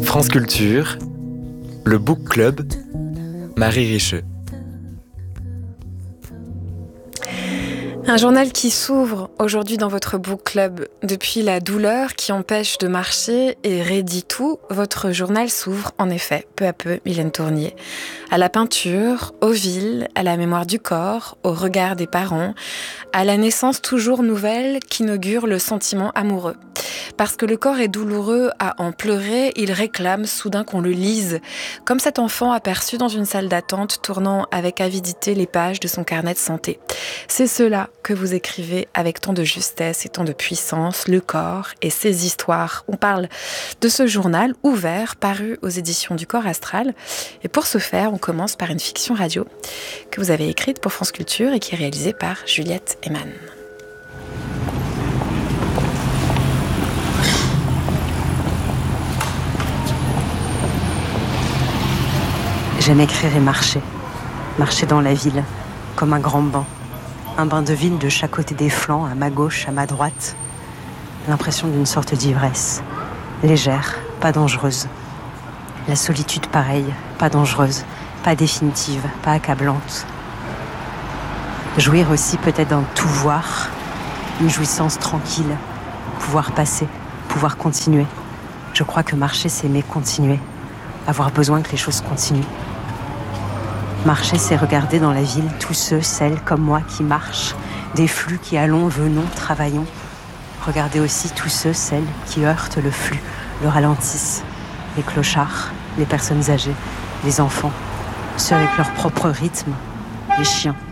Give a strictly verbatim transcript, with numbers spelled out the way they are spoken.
France Culture, le Book Club, Marie Richeux. Un journal qui s'ouvre aujourd'hui dans votre book club. Depuis la douleur qui empêche de marcher et raidit tout, votre journal s'ouvre en effet, peu à peu, Mylène Tournier. À la peinture, aux villes, à la mémoire du corps, au regard des parents, à la naissance toujours nouvelle qu'inaugure le sentiment amoureux. Parce que le corps est douloureux à en pleurer, il réclame soudain qu'on le lise, comme cet enfant aperçu dans une salle d'attente tournant avec avidité les pages de son carnet de santé. C'est cela que vous écrivez avec tant de justesse et tant de puissance, le corps et ses histoires. On parle de ce journal ouvert, paru aux éditions du Corps Astral. Et pour ce faire, on commence par une fiction radio que vous avez écrite pour France Culture et qui est réalisée par Juliette Eman. J'aime écrire et marcher. Marcher dans la ville, comme un grand banc. Un bain de ville de chaque côté des flancs, à ma gauche, à ma droite. L'impression d'une sorte d'ivresse. Légère, pas dangereuse. La solitude pareille, pas dangereuse, pas définitive, pas accablante. Jouir aussi peut-être d'un tout voir, une jouissance tranquille. Pouvoir passer, pouvoir continuer. Je crois que marcher, c'est aimer continuer. Avoir besoin que les choses continuent. Marcher, c'est regarder dans la ville tous ceux, celles comme moi qui marchent, des flux qui allons, venons, travaillons. Regarder aussi tous ceux, celles qui heurtent le flux, le ralentissent. Les clochards, les personnes âgées, les enfants, ceux avec leur propre rythme, les chiens.